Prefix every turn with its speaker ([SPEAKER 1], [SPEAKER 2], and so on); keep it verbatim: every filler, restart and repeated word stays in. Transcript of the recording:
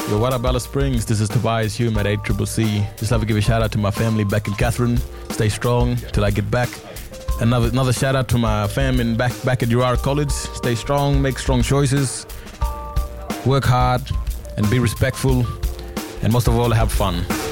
[SPEAKER 1] Yo, what up, Alice Springs? This is Tobias Hume at eight C C C. Just love to give a shout out to my family back in Catherine. Stay strong till I get back. Another another shout out to my fam in back back at Uriah College. Stay strong, make strong choices, work hard, and be respectful, and most of all, have fun.